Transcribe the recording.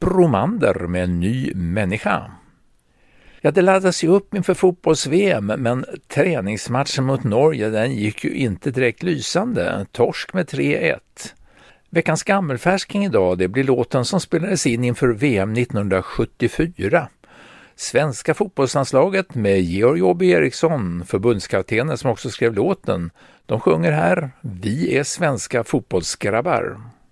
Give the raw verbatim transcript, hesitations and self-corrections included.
Bromander med en ny människa. Ja, det laddas ju upp inför fotbolls-V M, men träningsmatchen mot Norge den gick ju inte direkt lysande. Torsk med tre ett. Veckans gammelfärsking idag, det blir låten som spelades in inför V M nittonhundrasjuttiofyra. Svenska fotbollslandslaget med Georg Åby Eriksson, förbundskaptenen som också skrev låten. De sjunger här: Vi är svenska fotbollsgrabbar.